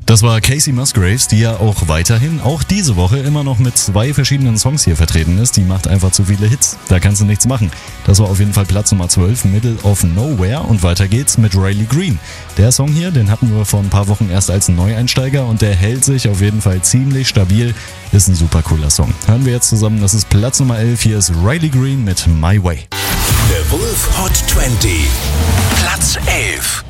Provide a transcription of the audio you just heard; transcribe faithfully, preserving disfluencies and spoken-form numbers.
Das war Casey Musgraves, die ja auch weiterhin, auch diese Woche, immer noch mit zwei verschiedenen Songs hier vertreten ist. Die macht einfach zu viele Hits. Da kannst du nichts machen. Das war auf jeden Fall Platz Nummer zwölf, Middle of Nowhere. Und weiter geht's mit Riley Green. Der Song hier, den hatten wir vor ein paar Wochen erst als Neueinsteiger und der hält sich auf jeden Fall ziemlich stabil. Ist ein super cooler Song. Hören wir jetzt zusammen, das ist Platz Nummer elf. Hier ist Riley Green mit My Way. The Wolf Hot zwanzig, Platz elf.